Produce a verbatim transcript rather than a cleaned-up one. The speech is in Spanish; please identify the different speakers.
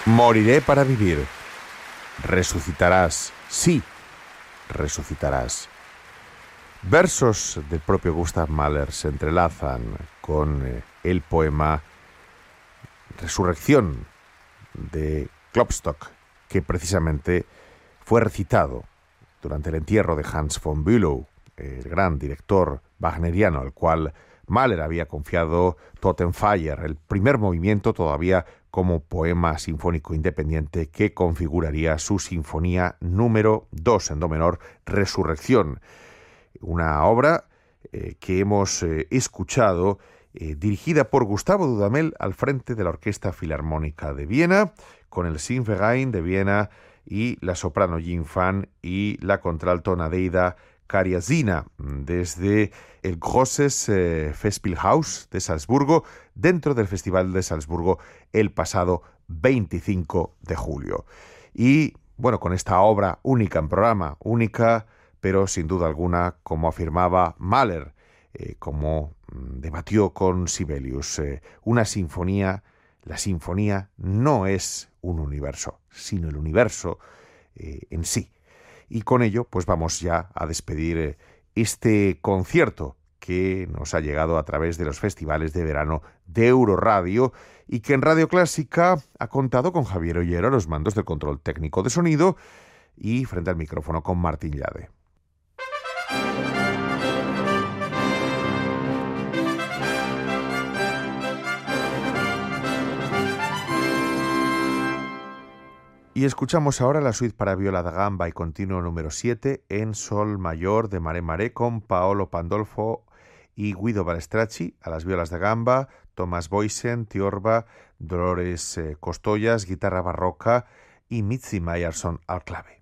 Speaker 1: Moriré para vivir. Resucitarás. Sí, resucitarás. Versos del propio Gustav Mahler se entrelazan con eh, el poema Resurrección de Klopstock, que precisamente fue recitado durante el entierro de Hans von Bülow, el gran director wagneriano al cual Mahler había confiado Totenfeier, el primer movimiento todavía como poema sinfónico independiente que configuraría su sinfonía número dos en do menor, Resurrección, una obra eh, que hemos eh, escuchado eh, dirigida por Gustavo Dudamel al frente de la Orquesta Filarmónica de Viena, con el Sinverein de Viena y la soprano Jing Fan y la contralto Nadeida Karyazina desde el Grosses eh, Festspielhaus de Salzburgo, dentro del Festival de Salzburgo el pasado veinticinco de julio. Y bueno, con esta obra única en programa, única, pero sin duda alguna, como afirmaba Mahler, eh, como mm, debatió con Sibelius, eh, una sinfonía, la sinfonía no es un universo, sino el universo eh, en sí. Y con ello, pues vamos ya a despedir eh, este concierto que nos ha llegado a través de los festivales de verano de Euroradio y que en Radio Clásica ha contado con Javier Ollero a los mandos del control técnico de sonido y frente al micrófono con Martín Llade. Y escuchamos ahora la suite para viola da gamba y continuo número siete en sol mayor de Maré Maré con Paolo Pandolfo y Guido Balestracci a las violas da gamba, Thomas Boysen, Tiorba, Dolores eh, Costollas, guitarra barroca y Mitzi Meyerson al clave.